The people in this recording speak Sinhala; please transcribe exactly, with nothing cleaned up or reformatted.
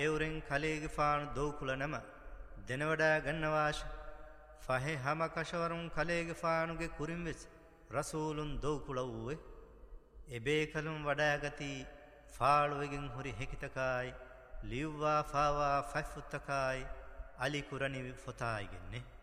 එවුරෙන් කලේගේ ෆානු දෝකුල නම දෙනවඩා ගන්නවාශ ෆහේ හම කෂවරුන් කලේගේ ෆානුගේ කුරින් වෙස් රසූලුන් දෝකුල වූවේ එබේ කලුම් වඩාගති ෆාළුවගෙන් හුරි හෙකිතකායි ලිව්වා ෆාවා ෆයිෆුත්තකායි අලි කුරණි ෆොතායිගෙන්නේ